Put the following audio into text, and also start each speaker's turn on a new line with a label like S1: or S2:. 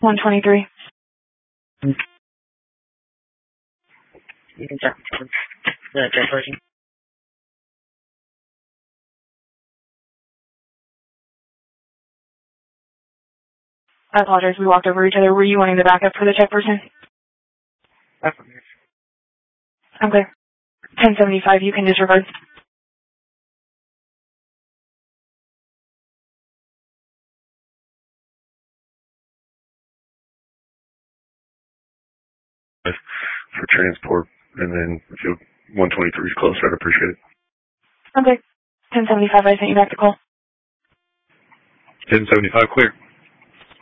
S1: 123.
S2: You can check the dead person.
S1: I apologize, we walked over each other. Were you wanting the backup for the check person? I'm clear. 1075, you can disregard.
S3: For transport, and then if 123 is close, I'd appreciate it.
S1: Okay. 1075, I sent you back the call.
S3: 1075, clear.